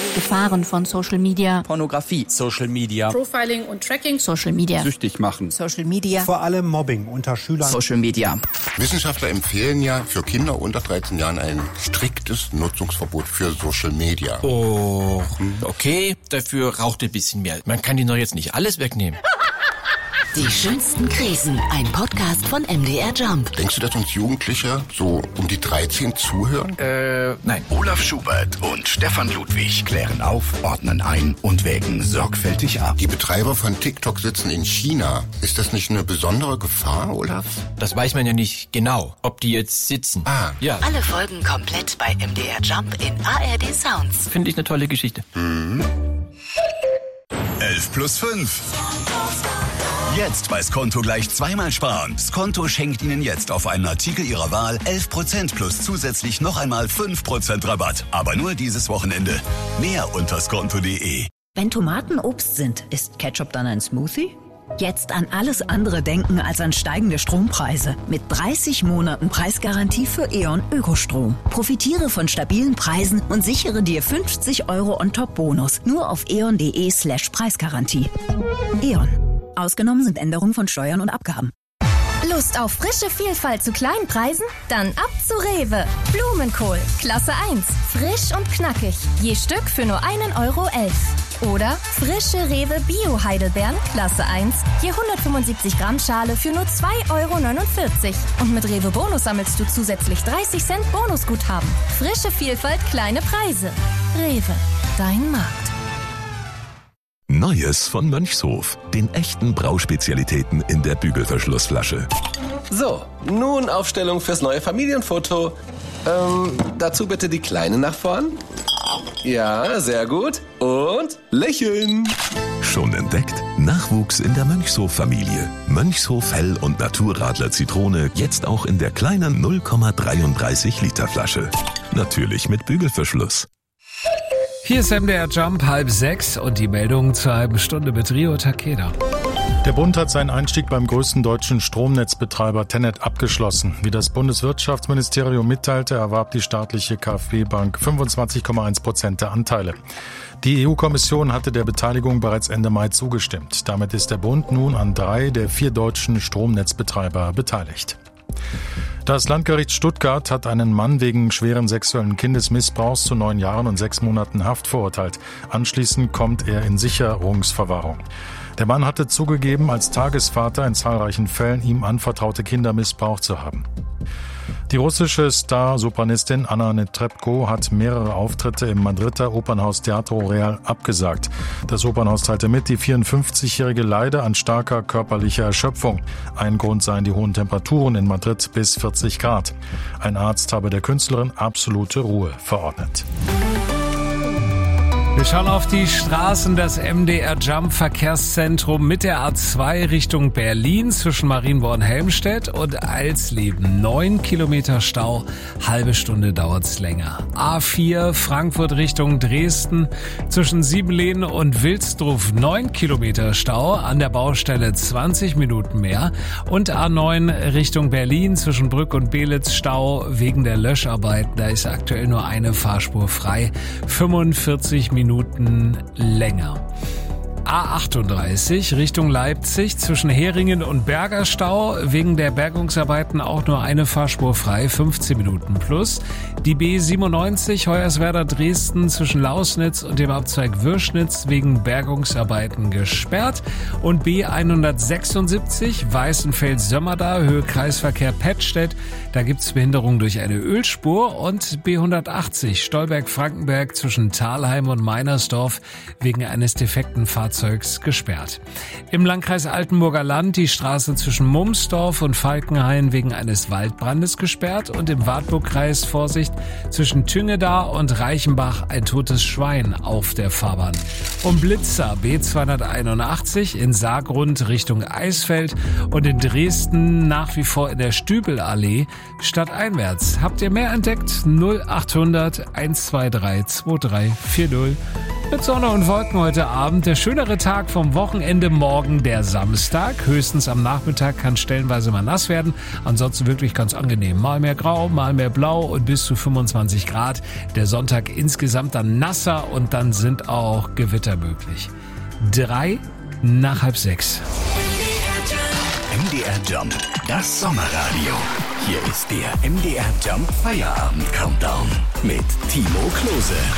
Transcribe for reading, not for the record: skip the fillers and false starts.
Gefahren von Social Media. Pornografie. Social Media. Profiling und Tracking. Social Media. Süchtig machen. Social Media. Vor allem Mobbing unter Schülern. Social Media. Wissenschaftler empfehlen ja für Kinder unter 13 Jahren ein striktes Nutzungsverbot für Social Media. Oh, okay, dafür raucht ein bisschen mehr. Man kann ihnen doch jetzt nicht alles wegnehmen. Die schönsten Krisen, ein Podcast von MDR Jump. Denkst du, dass uns Jugendliche so um die 13 zuhören? Nein. Olaf Schubert und Stefan Ludwig klären auf, ordnen ein und wägen sorgfältig ab. Die Betreiber von TikTok sitzen in China. Ist das nicht eine besondere Gefahr, Olaf? Das weiß man ja nicht genau, ob die jetzt sitzen. Ja. Alle Folgen komplett bei MDR Jump in ARD Sounds. Finde ich eine tolle Geschichte. 11 plus 5. Jetzt bei Skonto gleich zweimal sparen. Skonto schenkt Ihnen jetzt auf einen Artikel Ihrer Wahl 11% plus zusätzlich noch einmal 5% Rabatt. Aber nur dieses Wochenende. Mehr unter skonto.de. Wenn Tomaten Obst sind, ist Ketchup dann ein Smoothie? Jetzt an alles andere denken als an steigende Strompreise. Mit 30 Monaten Preisgarantie für E.ON Ökostrom. Profitiere von stabilen Preisen und sichere dir 50 € on-top-Bonus. Nur auf eon.de/Preisgarantie. E.ON. Ausgenommen sind Änderungen von Steuern und Abgaben. Lust auf frische Vielfalt zu kleinen Preisen? Dann ab zu Rewe. Blumenkohl, Klasse 1, frisch und knackig. Je Stück für nur 1,11 €. Oder frische Rewe Bio-Heidelbeeren, Klasse 1, je 175 Gramm Schale für nur 2,49 €. Und mit Rewe Bonus sammelst du zusätzlich 30 Cent Bonusguthaben. Frische Vielfalt, kleine Preise. Rewe, dein Markt. Neues von Mönchshof, den echten Brauspezialitäten in der Bügelverschlussflasche. So, nun Aufstellung fürs neue Familienfoto. Dazu bitte die Kleine nach vorn. Ja, sehr gut. Und lächeln. Schon entdeckt? Nachwuchs in der Mönchshof-Familie. Mönchshof Hell- und Naturradler Zitrone jetzt auch in der kleinen 0,33 Liter Flasche. Natürlich mit Bügelverschluss. Hier ist MDR Jump 5:06 und die Meldung zur halben Stunde mit Rio Takeda. Der Bund hat seinen Einstieg beim größten deutschen Stromnetzbetreiber TenneT abgeschlossen. Wie das Bundeswirtschaftsministerium mitteilte, erwarb die staatliche KfW-Bank 25,1% der Anteile. Die EU-Kommission hatte der Beteiligung bereits Ende Mai zugestimmt. Damit ist der Bund nun an 3 der 4 deutschen Stromnetzbetreiber beteiligt. Das Landgericht Stuttgart hat einen Mann wegen schweren sexuellen Kindesmissbrauchs zu 9 Jahren und 6 Monaten Haft verurteilt. Anschließend kommt er in Sicherungsverwahrung. Der Mann hatte zugegeben, als Tagesvater in zahlreichen Fällen ihm anvertraute Kinder missbraucht zu haben. Die russische Star-Sopranistin Anna Netrebko hat mehrere Auftritte im Madrider Opernhaus Teatro Real abgesagt. Das Opernhaus teilte mit, die 54-Jährige leide an starker körperlicher Erschöpfung. Ein Grund seien die hohen Temperaturen in Madrid bis 40 Grad. Ein Arzt habe der Künstlerin absolute Ruhe verordnet. Wir schauen auf die Straßen, das MDR Jump Verkehrszentrum mit der A2 Richtung Berlin zwischen Marienborn und Helmstedt und Alsleben. 9 Kilometer Stau, halbe Stunde dauert's länger. A4 Frankfurt Richtung Dresden zwischen Siebenlehn und Wilsdruff 9 Kilometer Stau, an der Baustelle 20 Minuten mehr. Und A9 Richtung Berlin zwischen Brück und Belitz Stau wegen der Löscharbeiten. Da ist aktuell nur eine Fahrspur frei, 45 Minuten länger. A38 Richtung Leipzig zwischen Heringen und Berger Stau, wegen der Bergungsarbeiten auch nur eine Fahrspur frei, 15 Minuten plus. Die B97 Hoyerswerda Dresden zwischen Lausnitz und dem Abzweig Würschnitz wegen Bergungsarbeiten gesperrt. Und B176 Weißenfels-Sömmerda Höhe Kreisverkehr Pettstedt, da gibt's Behinderung durch eine Ölspur. Und B180 Stolberg-Frankenberg zwischen Thalheim und Meinersdorf wegen eines defekten Fahrzeugs gesperrt. Im Landkreis Altenburger Land die Straße zwischen Mumsdorf und Falkenhain wegen eines Waldbrandes gesperrt und im Wartburgkreis Vorsicht zwischen Tüngeda und Reichenbach ein totes Schwein auf der Fahrbahn. Um Blitzer B281 in Saargrund Richtung Eisfeld und in Dresden nach wie vor in der Stübelallee stadteinwärts. Habt ihr mehr entdeckt? 0800 123 2340. Mit Sonne und Wolken heute Abend. Der schönere Tag vom Wochenende, morgen der Samstag. Höchstens am Nachmittag kann stellenweise mal nass werden. Ansonsten wirklich ganz angenehm. Mal mehr grau, mal mehr blau und bis zu 25 Grad. Der Sonntag insgesamt dann nasser und dann sind auch Gewitter möglich. 5:03. MDR Jump, das Sommerradio. Hier ist der MDR Jump Feierabend Countdown mit Timo Klose.